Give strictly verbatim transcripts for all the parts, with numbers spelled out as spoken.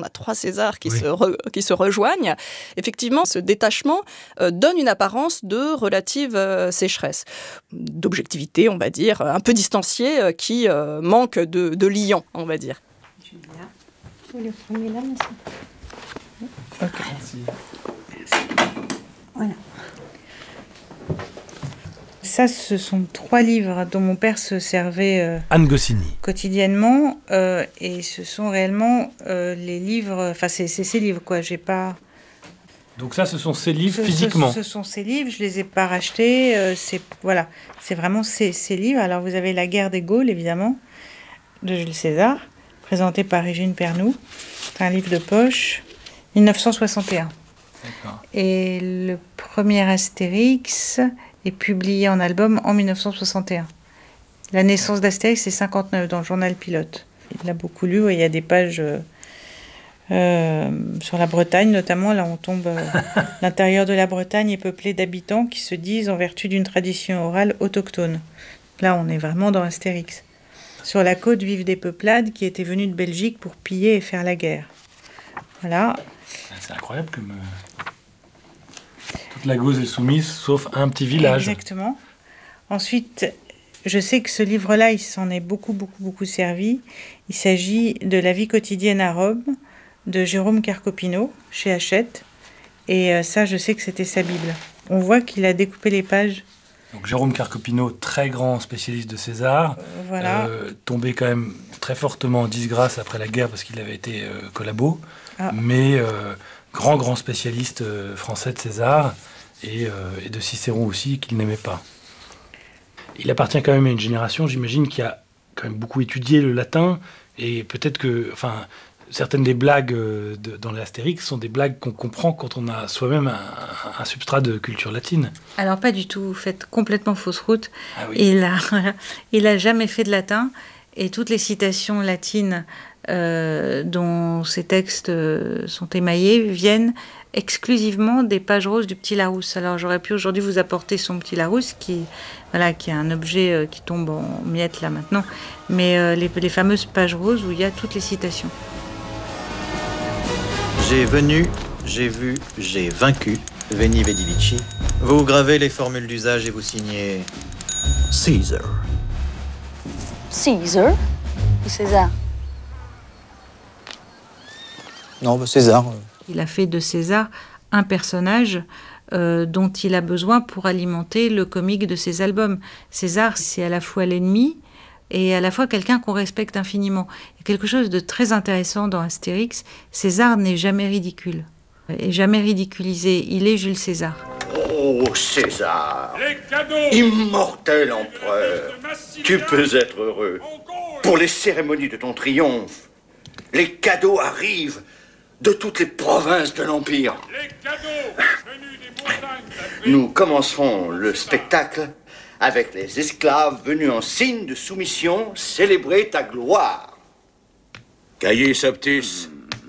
a trois Césars qui, oui. se, re, qui se rejoignent, effectivement, ce détachement euh, donne une apparence de relative euh, sécheresse, d'objectivité, on va dire, un peu distanciée, euh, qui euh, manque de, de liant, on va dire. Julia, vous le prenez là, monsieur. Ok. Merci. Voilà. Ça, ce sont trois livres dont mon père se servait euh, Anne Goscinny. quotidiennement, euh, et ce sont réellement euh, les livres. Enfin, c'est, c'est ces livres, quoi. J'ai pas. Donc ça, ce sont ces livres Ce, physiquement. Ce, ce sont ces livres. Je les ai pas rachetés. Euh, c'est voilà. C'est vraiment ces, ces livres. Alors, vous avez La guerre des Gaules, évidemment, de Jules César, présenté par Régine Pernoud. C'est un livre de poche, dix-neuf cent soixante et un. D'accord. Et le premier Astérix est publié en album en dix-neuf cent soixante et un. La naissance d'Astérix, c'est cinquante-neuf dans le journal Pilote. Il l'a beaucoup lu, il y a des pages euh, euh, sur la Bretagne, notamment. Là, on tombe. Euh, l'intérieur de la Bretagne est peuplé d'habitants qui se disent en vertu d'une tradition orale autochtone. Là, on est vraiment dans Astérix. Sur la côte vivent des peuplades qui étaient venues de Belgique pour piller et faire la guerre. Voilà. C'est incroyable comme... Euh... Toute la Gauze est soumise, sauf un petit village. Exactement. Ensuite, je sais que ce livre-là, il s'en est beaucoup, beaucoup, beaucoup servi. Il s'agit de La vie quotidienne à Rome, de Jérôme Carcopino, chez Hachette. Et euh, ça, je sais que c'était sa Bible. On voit qu'il a découpé les pages. Donc Jérôme Carcopino, très grand spécialiste de César, Euh, voilà. euh, tombé quand même très fortement en disgrâce après la guerre parce qu'il avait été euh, collabo, Ah. mais euh, grand, grand spécialiste euh, français de César et, euh, et de Cicéron aussi, qu'il n'aimait pas. Il appartient quand même à une génération, j'imagine, qui a quand même beaucoup étudié le latin, et peut-être que, enfin, certaines des blagues euh, de, dans l'Astérix sont des blagues qu'on comprend quand on a soi-même un, un substrat de culture latine. Alors, pas du tout. Vous faites complètement fausse route. Ah oui. Il a, il a jamais fait de latin. Et toutes les citations latines euh, dont ces textes euh, sont émaillés viennent exclusivement des pages roses du Petit Larousse. Alors j'aurais pu aujourd'hui vous apporter son Petit Larousse, qui, voilà, qui est un objet euh, qui tombe en miettes là maintenant, mais euh, les, les fameuses pages roses où il y a toutes les citations. J'ai venu, j'ai vu, j'ai vaincu. Veni Vidi Vici. Vous gravez les formules d'usage et vous signez Caesar. Caesar ou César? Non, bah César. Il a fait de César un personnage euh, dont il a besoin pour alimenter le comique de ses albums. César, c'est à la fois l'ennemi et à la fois quelqu'un qu'on respecte infiniment. Il y a quelque chose de très intéressant dans Astérix. César n'est jamais ridicule, et jamais ridiculisé. Il est Jules César. Oh, César, Les cadeaux, immortel empereur, tu peux être heureux. Pour les cérémonies de ton triomphe, les cadeaux arrivent de toutes les provinces de l'Empire. les cadeaux venus des montagnes d'Afrique. Nous commencerons le spectacle avec les esclaves venus en signe de soumission célébrer ta gloire. Caius Optus,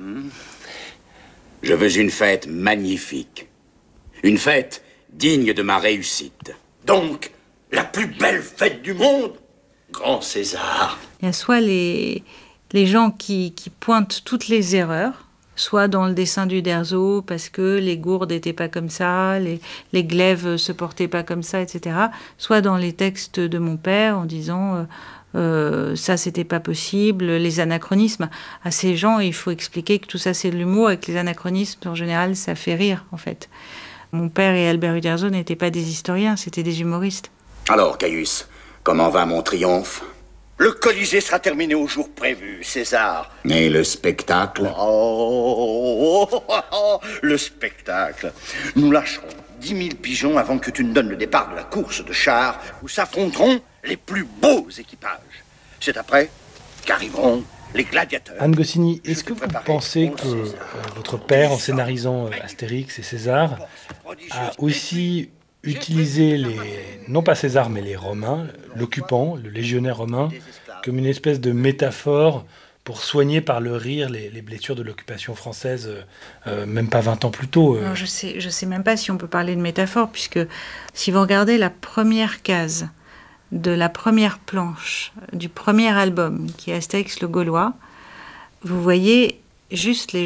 je veux une fête magnifique. Une fête digne de ma réussite. Donc, la plus belle fête du monde, grand César. Il y a soit les, les gens qui, qui pointent toutes les erreurs, soit dans le dessin du Derzo, parce que les gourdes n'étaient pas comme ça, les, les glaives se portaient pas comme ça, et cetera. Soit dans les textes de mon père, en disant euh, euh, ça c'était pas possible, les anachronismes. À ces gens, il faut expliquer que tout ça c'est de l'humour et que les anachronismes, en général, ça fait rire, en fait. Mon père et Albert Uderzo n'étaient pas des historiens, c'était des humoristes. Alors, Caius, comment va mon triomphe? Le Colisée sera terminé au jour prévu, César. Et le spectacle? Oh, oh, oh, oh, le spectacle. Nous lâcherons dix mille pigeons avant que tu ne donnes le départ de la course de chars où s'affronteront les plus beaux équipages. C'est après qu'arriveront les gladiateurs. Anne Goscinny, est-ce Je que te vous préparerai pensez au que César. euh, votre père, en scénarisant euh, Astérix et César, a aussi utilisé les, non pas César, mais les Romains, l'occupant, le légionnaire romain, comme une espèce de métaphore pour soigner par le rire les, les blessures de l'occupation française, euh, même pas vingt ans plus tôt. Euh. Non, je sais, je sais même pas si on peut parler de métaphore, puisque si vous regardez la première case de la première planche du premier album, qui est Astérix le Gaulois, vous voyez juste les